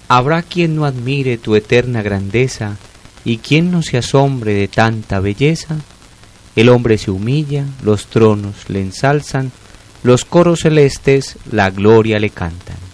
Habrá quien no admire tu eterna grandeza y quien no se asombre de tanta belleza. El hombre se humilla, los tronos le ensalzan, los coros celestes la gloria le cantan.